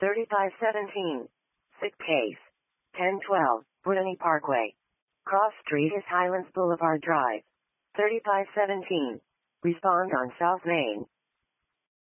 3517. Sick case. 1012, Brittany Parkway. Cross Street is Highlands Boulevard Drive. 3517. Respond on South Main.